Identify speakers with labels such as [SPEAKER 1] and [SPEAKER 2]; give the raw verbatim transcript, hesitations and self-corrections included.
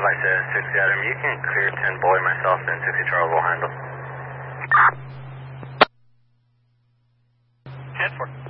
[SPEAKER 1] Flight says sixty Adam, you can clear ten boy myself and sixty Charles will handle.
[SPEAKER 2] ten four.